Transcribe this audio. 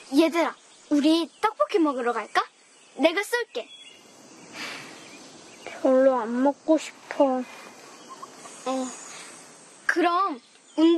얘들아, 우리 떡볶이 먹으러 갈까? 내가 쏠게. 별로 안 먹고 싶어. 그럼